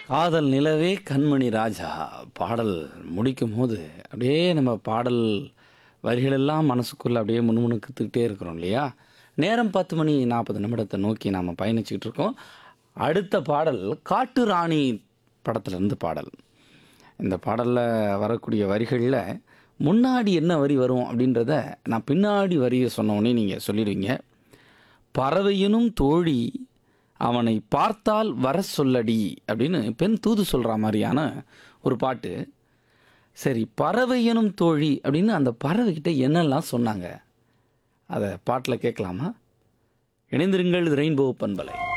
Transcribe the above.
காதல் நிலவே கண்மணி ராஜா பாடல் முடிக்கும்போது, அப்படியே நம்ம பாடல் வரிகளெல்லாம் மனசுக்குள்ள அப்படியே முணுமுணுத்துக்கிட்டே இருக்கிறோம் இல்லையா? நேரம் 10:40 நோக்கி நாம பயணிச்சுக்கிட்டு இருக்கோம். அடுத்த பாடல் காட்டு ராணி படத்திலிருந்து பாடல். இந்த பாடல்ல வரக்கூடிய வரிகள்ல முன்னாடி என்ன வரி வரும் அப்படின்றத நான் பின்னாடி வரிய சொன்ன உடனே நீங்க சொல்லிடுவீங்க. பறவையினும் தோழி அவனை பார்த்தால் வர சொல்லடி அப்படின்னு பெண் தூது சொல்கிற மாதிரியான ஒரு பாட்டு. சரி, பறவை எனும் தோழி அப்படின்னு அந்த பறவைகிட்ட என்னெல்லாம் சொன்னாங்க, அதை பாட்டில் கேட்கலாமா? இணைந்திருங்கள், இது ரெயின்போ பண்பலை.